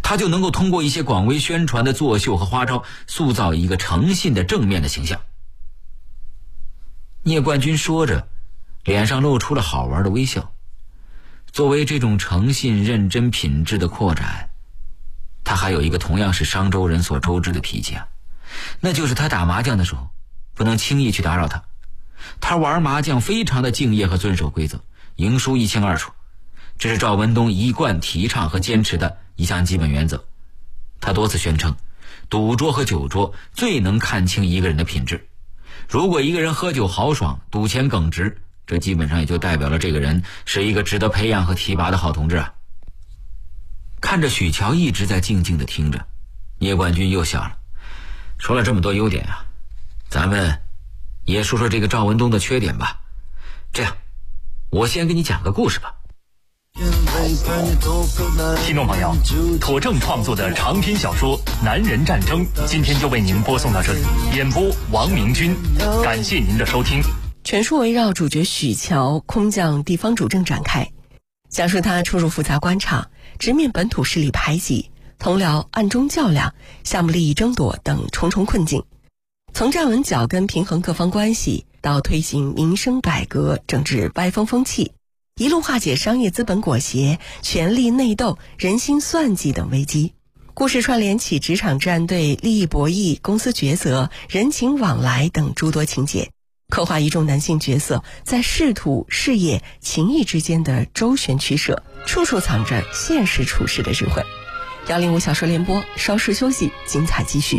他就能够通过一些广为宣传的作秀和花招，塑造一个诚信的正面的形象。聂冠军说着，脸上露出了好玩的微笑。作为这种诚信认真品质的扩展，他还有一个同样是商州人所周知的脾气啊，那就是他打麻将的时候不能轻易去打扰他。他玩麻将非常的敬业和遵守规则，赢输一清二楚，这是赵文东一贯提倡和坚持的一项基本原则。他多次宣称，赌桌和酒桌最能看清一个人的品质。如果一个人喝酒豪爽，赌钱耿直，这基本上也就代表了这个人是一个值得培养和提拔的好同志啊。看着许乔一直在静静地听着，聂冠军又笑了，说了这么多优点啊，咱们也说说这个赵文东的缺点吧。这样，我先给你讲个故事吧。 听众朋友，妥正创作的长篇小说《男人战争》今天就为您播送到这里，演播王明军，感谢您的收听。 全书围绕主角许乔空降地方主政展开，讲述他出入复杂官场，直面本土势力排挤，同僚暗中较量，项目利益争夺等重重困境。从站稳脚跟平衡各方关系，到推行民生改革，整治歪风风气，一路化解商业资本裹挟、权力内斗、人心算计等危机。故事串联起职场战队、利益博弈、公司抉择、人情往来等诸多情节，刻画一众男性角色在仕途、事业、情谊之间的周旋取舍，处处藏着现实处世的智慧。105小说联播，稍事休息，精彩继续。